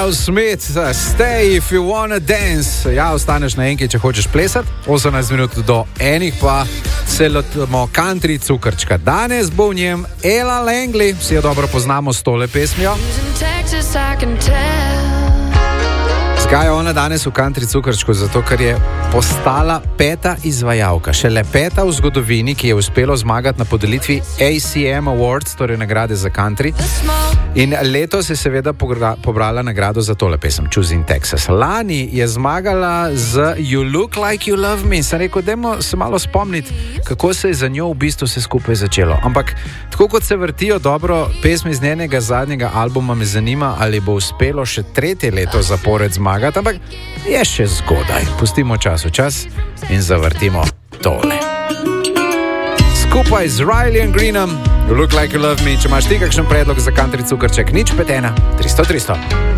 Kyle Smith, Stay if you wanna dance. Ja, ostaneš na enki, če hočeš plesati. 18 minut do enih pa se lotimo country cukrčka. Danes bo v njem Ella Langley, vsi jo dobro poznamo s tole pesmijo. Zakaj je ona danes v country cukrčku? Zato, ker je postala 5. izvajalka, šele 5. v zgodovini, ki je uspelo zmagati na podelitvi ACM Awards, torej nagrade za country. In letos je seveda pobrala nagrado za tole pesem, Choosing Texas. Lani je zmagala z You Look Like You Love Me. Sem rekel, dajmo se malo spomniti, kako se je za njo v bistvu vse skupaj začelo. Ampak tako kot se vrtijo dobro pesmi iz njenega zadnjega albuma, me zanima, ali bo uspelo še 3. leto zapored zmagati, ampak je še zgodaj. Pustimo čas v čas in zavrtimo tole. Skupaj z Rileyjem Greenom, You Look Like You Love Me. Če imaš ti kakšen predlog za country cukrček, 051 300 300.